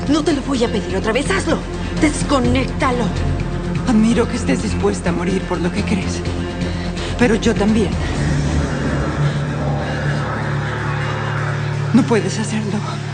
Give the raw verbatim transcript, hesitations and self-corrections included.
No te lo voy a pedir otra vez. ¡Hazlo! ¡Desconéctalo! Admiro que estés dispuesta a morir por lo que crees. Pero yo también. No puedes hacerlo.